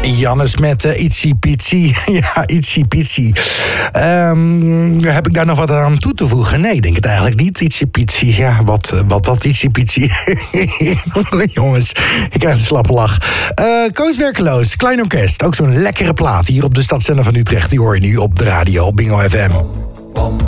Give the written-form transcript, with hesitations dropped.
Jannes met Itsy Pitsy. Ja, Itsy Pitsy. Heb ik daar nog wat aan toe te voegen? Nee, ik denk het eigenlijk niet. Itsy Pitsy. Ja, wat Itsy Pitsy. Jongens, ik krijg een slappe lach. Koos Werkeloos, Klein Orkest. Ook zo'n lekkere plaat hier op de Stadszender van Utrecht. Die hoor je nu op de radio, op Bingo FM.